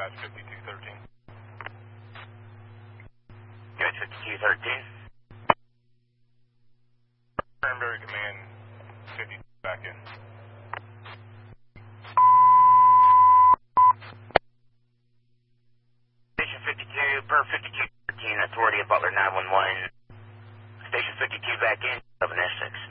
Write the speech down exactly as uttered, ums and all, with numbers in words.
Dispatch fifty-two thirteen. Good, fifty-two thirteen. Cranberry Command fifty back in. Station fifty-two, per fifty-two thirteen, Authority of Butler nine one one. Station fifty-two back in, seven S six.